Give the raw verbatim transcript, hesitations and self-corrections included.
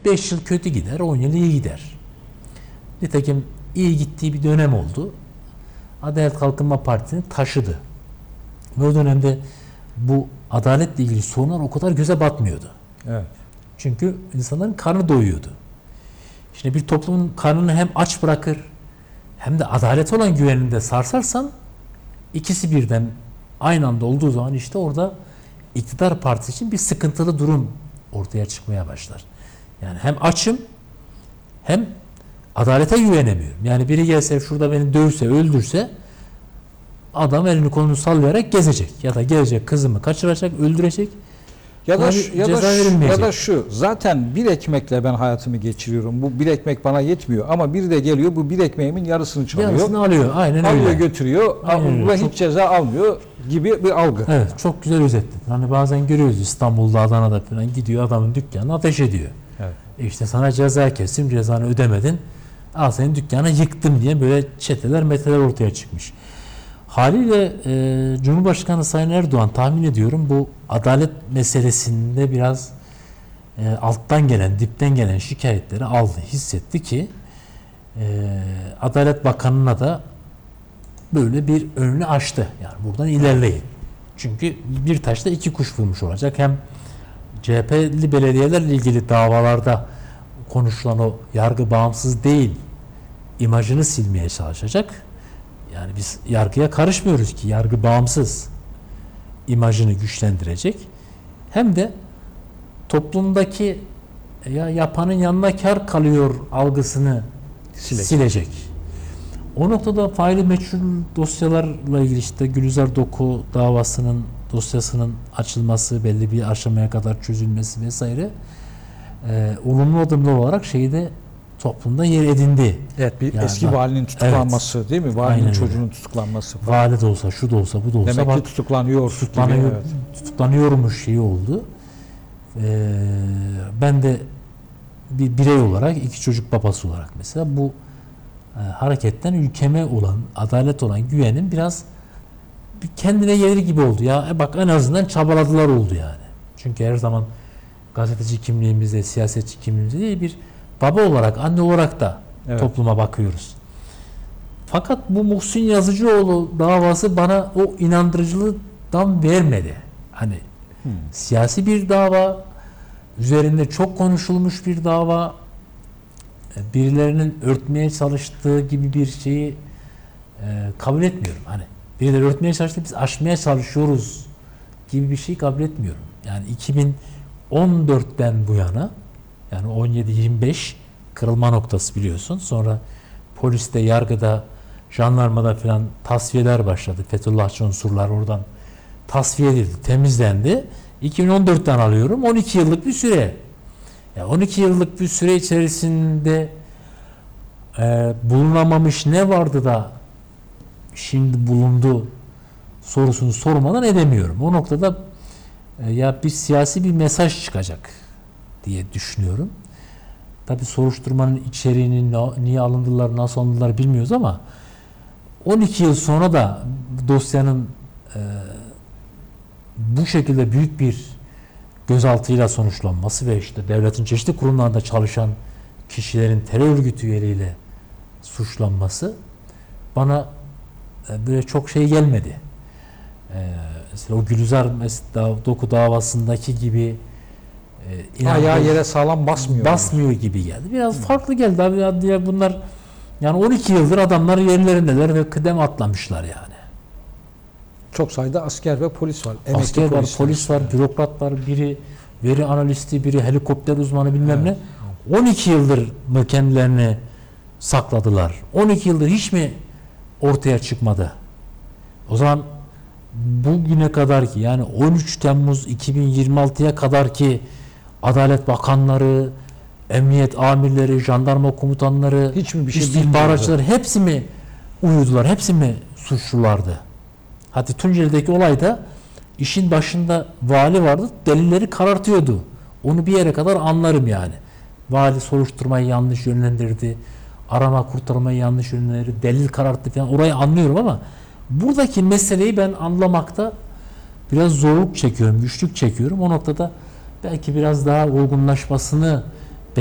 beş yıl kötü gider, on yıl iyi gider. Nitekim iyi gittiği bir dönem oldu. Adalet Kalkınma Partisi'ni taşıdı. Ve o dönemde bu adaletle ilgili sorunlar o kadar göze batmıyordu. Evet. Çünkü insanların karnı doyuyordu. Şimdi bir toplumun karnını hem aç bırakır hem de adalet olan güvenini de sarsarsan ikisi birden aynı anda olduğu zaman işte orada iktidar partisi için bir sıkıntılı durum ortaya çıkmaya başlar. Yani hem açım hem adalete güvenemiyorum. Yani biri gelse şurada beni dövse, öldürse adam elini kolunu sallayarak gezecek. Ya da gelecek kızımı kaçıracak, öldürecek. Ya da, Yani ya, da şu, ya da şu, zaten bir ekmekle ben hayatımı geçiriyorum. Bu bir ekmek bana yetmiyor ama biri de geliyor bu bir ekmeğimin yarısını çalıyor. Yarısını alıyor. Aynen alıyor, öyle. götürüyor. Aynen ve öyle. hiç ceza almıyor gibi bir algı. Evet, çok güzel özetledin. Hani bazen görüyoruz İstanbul'da, Adana'da falan gidiyor adamın dükkanını ateş ediyor. Evet. E işte sana ceza kestim, cezanı ödemedin. Al senin dükkanı yıktım diye böyle çeteler, meteler ortaya çıkmış. Haliyle e, Cumhurbaşkanı Sayın Erdoğan tahmin ediyorum bu adalet meselesinde biraz e, alttan gelen, dipten gelen şikayetleri aldı, hissetti ki e, Adalet Bakanı'na da böyle bir önünü açtı. Yani buradan ilerleyin. Çünkü bir taşla iki kuş vurmuş olacak. Hem C H P'li belediyelerle ilgili davalarda konuşulan o yargı bağımsız değil imajını silmeye çalışacak. Yani biz yargıya karışmıyoruz ki yargı bağımsız imajını güçlendirecek. Hem de toplumdaki ya yapanın yanına kar kalıyor algısını silecek. silecek. O noktada faili meçhul dosyalarla ilgili işte Gülizar Doku davasının dosyasının açılması, belli bir aşamaya kadar çözülmesi vesaire e, olumlu adımlar olarak şeyde toplumda yer edindi. Evet, bir yani eski bak, valinin tutuklanması evet, değil mi? Valinin aynen çocuğunun öyle. tutuklanması falan. Vali de olsa, şu da olsa, bu da olsa. Demek bak, ki tutuklanıyor. Tutuklanıyor, gibi, evet. tutuklanıyormuş şeyi oldu. Ee, ben de bir birey olarak, iki çocuk babası olarak mesela bu e, hareketten ülkeme olan, adalet olan güvenim biraz bir kendine gelir gibi oldu. Ya e bak en azından çabaladılar oldu yani. Çünkü her zaman gazeteci kimliğimizde, siyasetçi kimliğimizde değil bir baba olarak, anne olarak da evet. topluma bakıyoruz. Fakat bu Muhsin Yazıcıoğlu davası bana o inandırıcılıktan vermedi. Hani hmm. siyasi bir dava, üzerinde çok konuşulmuş bir dava, birilerinin örtmeye çalıştığı gibi bir şeyi e, kabul etmiyorum. Hani birileri örtmeye çalıştı, biz aşmaya çalışıyoruz gibi bir şey kabul etmiyorum. Yani iki bin on dörtten bu yana, yani on yedi yirmi beş kırılma noktası biliyorsun. Sonra poliste, yargıda, jandarmada filan tasfiyeler başladı. Fethullahçı unsurlar oradan tasfiye edildi, temizlendi. iki bin on dörtten alıyorum. on iki yıllık bir süre. Yani on iki yıllık bir süre içerisinde e, bulunamamış ne vardı da şimdi bulundu sorusunu sormadan edemiyorum. O noktada e, ya bir siyasi bir mesaj çıkacak diye düşünüyorum. Tabii soruşturmanın içeriğini niye alındılar, nasıl alındılar bilmiyoruz ama on iki yıl sonra da dosyanın e, bu şekilde büyük bir gözaltıyla sonuçlanması ve işte devletin çeşitli kurumlarında çalışan kişilerin terör örgütü üyeliğiyle suçlanması bana e, böyle çok şey gelmedi. E, mesela o Gülizar Doku davasındaki gibi e, ayağı yere sağlam basmıyor. Basmıyor yani. Gibi geldi. Biraz hmm. farklı geldi abi. Ya bunlar yani on iki yıldır adamlar yerlerindeler ve kıdem atlamışlar yani. Çok sayıda asker ve polis var. Emekli asker var, polis var, yani. bürokrat var, biri veri analisti, biri helikopter uzmanı bilmem evet. ne. on iki yıldır mı kendilerini sakladılar? on iki yıldır hiç mi ortaya çıkmadı? O zaman bugüne kadar ki yani on üç Temmuz iki bin yirmi altıya kadar ki Adalet Bakanları, emniyet amirleri, jandarma komutanları, hiç mi bir şey istihbaratçıları hepsi mi uyudular? Hepsi mi suçlulardı? Hatta Tunceli'deki olayda işin başında vali vardı, delilleri karartıyordu. Onu bir yere kadar anlarım yani. Vali soruşturmayı yanlış yönlendirdi, arama kurtarmayı yanlış yönlendirdi, delil kararttı falan orayı anlıyorum ama buradaki meseleyi ben anlamakta biraz zorluk çekiyorum, güçlük çekiyorum. O noktada belki biraz daha olgunlaşmasını